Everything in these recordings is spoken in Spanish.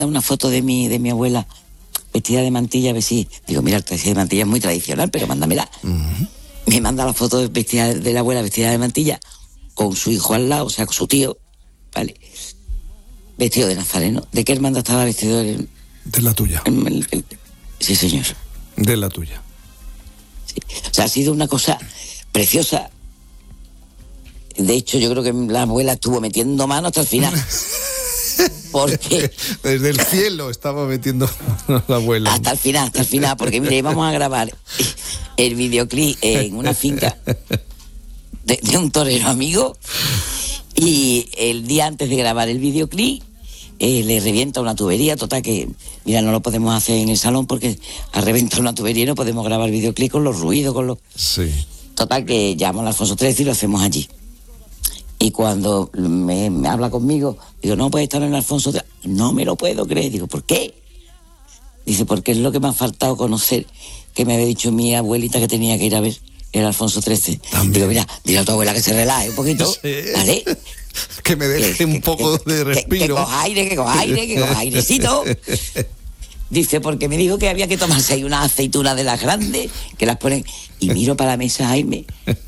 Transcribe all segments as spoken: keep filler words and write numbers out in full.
una foto de mi, de mi abuela vestida de mantilla, a ver si... Digo, mira, el traje de mantilla es muy tradicional, pero mándamela. Uh-huh. Me manda la foto vestida de la abuela vestida de mantilla, con su hijo al lado, o sea, con su tío, ¿vale? Vestido de nazareno. ¿De qué hermandad estaba vestido? El, de la tuya. El, el, el, sí, señor. De la tuya. Sí. O sea, ha sido una cosa preciosa. De hecho, yo creo que la abuela estuvo metiendo mano hasta el final. Porque desde el cielo estaba metiendo la abuela. Hasta el final, hasta el final, porque mire, íbamos a grabar el videoclip en una finca de, de un torero amigo, y el día antes de grabar el videoclip eh, le revienta una tubería, total que, mira, no lo podemos hacer en el salón porque ha reventado una tubería y no podemos grabar el videoclip con los ruidos, con los... Sí. Total que llamo al Alfonso trece y lo hacemos allí. Y cuando me, me habla conmigo, digo, no puede estar en el Alfonso trece. No me lo puedo creer. Digo, ¿por qué? Dice, porque es lo que me ha faltado conocer, que me había dicho mi abuelita que tenía que ir a ver el Alfonso trece. También. Digo, mira, dile a tu abuela que se relaje un poquito, sí. ¿Vale? Que me deje que, un que, poco que, de respiro. Que, que coja aire, que coja aire, que coja airecito. Dice, porque me dijo que había que tomarse ahí unas aceitunas de las grandes, que las ponen... Y miro para la mesa, Jaime...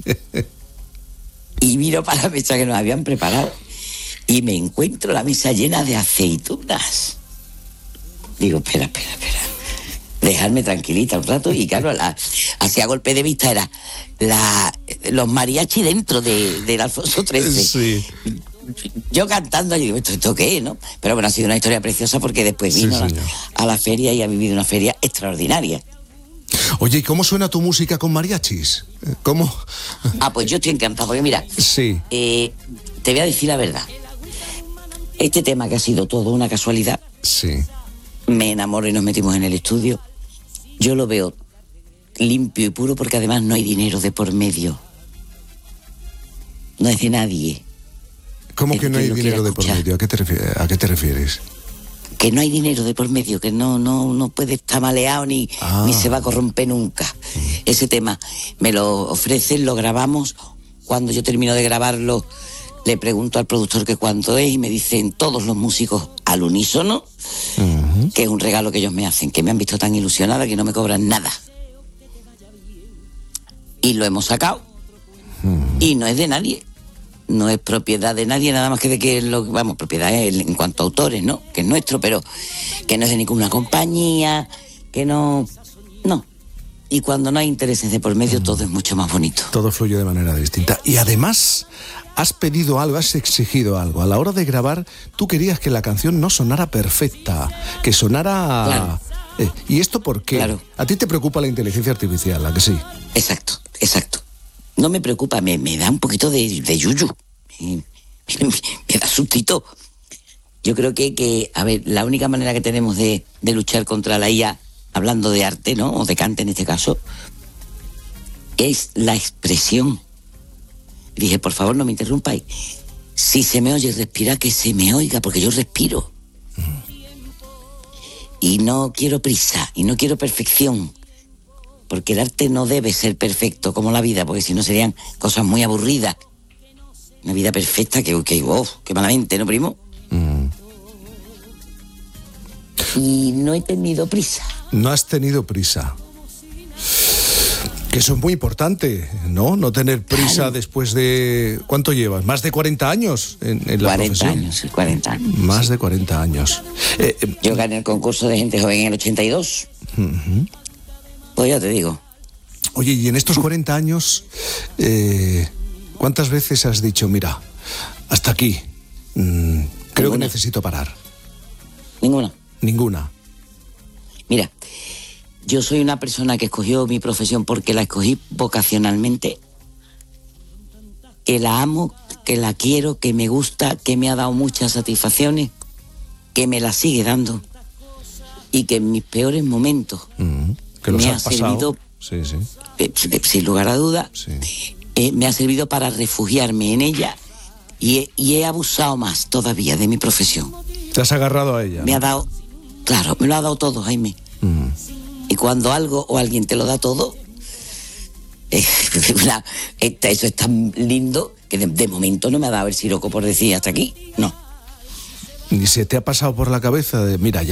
Y miro para la mesa que nos habían preparado y me encuentro la mesa llena de aceitunas. Digo, espera, espera, espera. Dejarme tranquilita un rato. Y claro, la, así a golpe de vista era la, los mariachi dentro de, del Alfonso trece. Sí. Yo cantando, yo digo, ¿esto, ¿esto qué es, no? Pero bueno, ha sido una historia preciosa porque después vino sí, a, a la feria y ha vivido una feria extraordinaria. Oye, ¿y cómo suena tu música con mariachis? ¿Cómo? Ah, pues yo estoy encantado, porque mira, sí. eh, te voy a decir la verdad. Este tema que ha sido todo una casualidad, sí. Me enamoro y nos metimos en el estudio. Yo lo veo limpio y puro porque además no hay dinero de por medio. No es de nadie. ¿Cómo que no hay dinero de por medio? ¿A qué te refieres? ¿A qué te refieres? Que no hay dinero de por medio, que no no no puede estar maleado ni, ah. ni se va a corromper nunca. Mm. Ese tema me lo ofrecen, lo grabamos. Cuando yo termino de grabarlo, le pregunto al productor que cuánto es y me dicen todos los músicos al unísono, uh-huh. que es un regalo que ellos me hacen, que me han visto tan ilusionada que no me cobran nada. Y lo hemos sacado. Uh-huh. Y no es de nadie. No es propiedad de nadie, nada más que de que lo vamos, propiedad es en cuanto a autores, ¿no? Que es nuestro, pero que no es de ninguna compañía, que no, no. Y cuando no hay intereses de por medio, mm. todo es mucho más bonito. Todo fluye de manera distinta. Y además, has pedido algo, has exigido algo. A la hora de grabar, tú querías que la canción no sonara perfecta, que sonara... Claro. Eh, ¿Y esto por qué? Claro. A ti te preocupa la inteligencia artificial, ¿a que sí? Exacto, exacto. No me preocupa, me, me da un poquito de, de yuyu. Me, me, me da sustito. Yo creo que, que, a ver, la única manera que tenemos de, de luchar contra la I A, hablando de arte, ¿no? O de cante en este caso, es la expresión. Dije, por favor, no me interrumpáis. Si se me oye respirar, que se me oiga, porque yo respiro. Y no quiero prisa, y no quiero perfección. Porque el arte no debe ser perfecto como la vida, porque si no serían cosas muy aburridas. Una vida perfecta que, que oh, qué malamente, ¿no, primo? Mm. Y no he tenido prisa. No has tenido prisa. Que eso es muy importante, ¿no? No tener prisa claro. Después de... ¿Cuánto llevas? ¿Más de cuarenta años en, en la cuarenta profesión? años, sí, cuarenta años. Más sí. de cuarenta años. Eh, eh, Yo gané el concurso de gente joven en el ochenta y dos. Uh-huh. Pues ya te digo. Oye, y en estos cuarenta años, eh, ¿cuántas veces has dicho, mira, hasta aquí, mmm, creo que necesito parar? Ninguna. Ninguna. Mira, yo soy una persona que escogió mi profesión porque la escogí vocacionalmente, que la amo, que la quiero, que me gusta, que me ha dado muchas satisfacciones, que me la sigue dando y que en mis peores momentos... Uh-huh. Que los me has ha pasado. servido, sí, sí. eh, sin lugar a duda, sí. eh, me ha servido para refugiarme en ella y he, y he abusado más todavía de mi profesión. Te has agarrado a ella. Me ¿no? ha dado, claro, me lo ha dado todo, Jaime. Mm. Y cuando algo o alguien te lo da todo, eh, una, esta, eso es tan lindo que de, de momento no me ha dado el siroco por decir hasta aquí, no. ¿Y se te ha pasado por la cabeza de, mira, ya